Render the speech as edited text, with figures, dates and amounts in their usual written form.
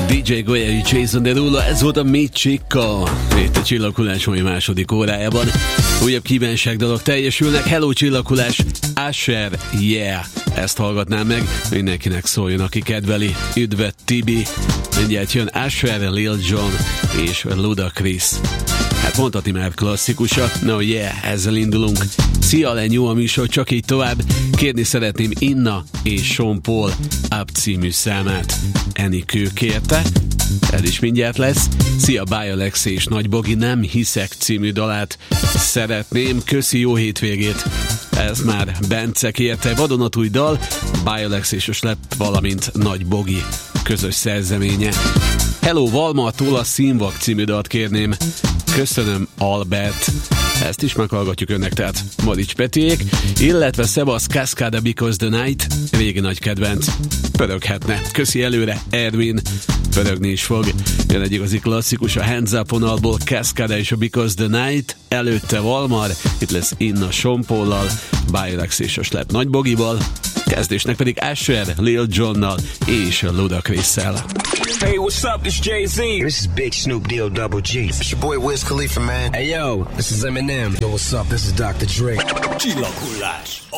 DJ Goyai, Jason Derulo, ez volt a Michiko. Itt a Csillaghullás mai második órájában. Újabb kívánság dolog teljesülnek. Hello Csillaghullás, Usher, yeah. Ezt hallgatnám meg, mindenkinek szóljon, aki kedveli. Üdvet Tibi. Mindjárt jön Usher, Lil Jon és Ludacris. Hát mondhatni már klasszikusa. No yeah, ezzel indulunk. Szia, lenyó a műsor, csak így tovább. Kérni szeretném Inna és Sean Paul Up című számát. Enikő kérte, ez is mindjárt lesz. Szia, Bialex és Nagy Bogi, Nem hiszek című dalát szeretném. Köszi, jó hétvégét. Ez már Bence kérte. Vadonatúj dal, Bialex és a Slep, valamint Nagy Bogi közös szerzeménye. Hello, Valma-tól a Színvak című dalt kérném. Köszönöm, Albert. Ezt is meghallgatjuk önnek, tehát Madics Petiék, illetve Sebasz Cascada Because the Night, régi nagy kedvenc, pöröghetne. Köszi előre, Erwin, pörögni is fog. Jön egy igazi klasszikus a Hands Up vonalból, Cascada és a Because the Night, előtte Valmar, itt lesz Inna Sean Paullal, Bialex és a Slep Nagy Bogival, kezdésnek pedig Usher, Lil Jonnal és Ludacrissel. Hey, what's up? This Jay-Z. This is Big Snoop Double G. It's your boy Wiz Khalifa, man. Hey, yo, this is Eminem. Yo, what's up? This is Dr. Dre. Csillaghullás, a